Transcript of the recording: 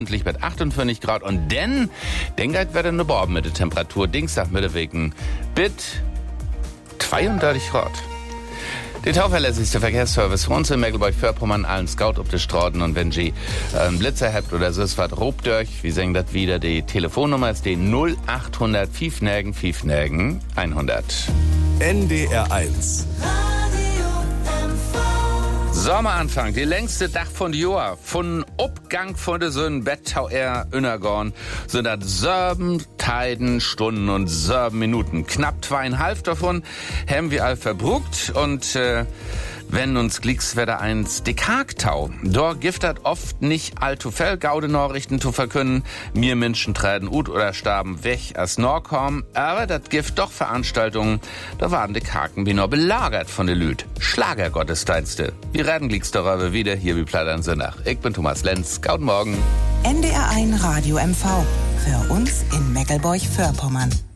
mit 58 Grad und dann geht wieder eine Borben mit der Temperatur. Dienstag mit wegen bis 32 Grad. Der tauverlässigste Verkehrsservice rund in Mecklenburg-Vorpommern, allen Scout auf der Straßen und wenn Sie Blitzer habt oder so, es wird rob durch, wie sagen das wieder, die Telefonnummer ist die 0800 5 100. NDR 1. Sommeranfang, die längste Tag von Jahr. Von Abgang von der Sonne, Bettau Innergorn, sind das 7 Stunden und 7 Minuten. Knapp 2,5 davon haben wir all verbruckt und wenn uns Gliekswetter eins Dekagtau. Dort giftet oft nicht allzu viel gaude Nachrichten zu verkünden. Mir Menschen treten ut oder starben weg als Norkom. Aber das Gift doch Veranstaltungen. Da waren die Kaken wie nur belagert von de Lüd. Schlagergottesdienste. Wir reden Glieks darüber wieder hier wie Plattern Sonnach. Ich bin Thomas Lenz. Guten Morgen. NDR 1 Radio MV. Für uns in Meckelburg-Vorpommern.